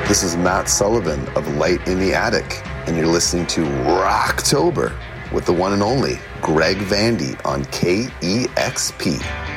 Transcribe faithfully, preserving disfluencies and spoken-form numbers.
This is Matt Sullivan of Light in the Attic, and you're listening to Rocktober with the one and only Greg Vandy on K E X P.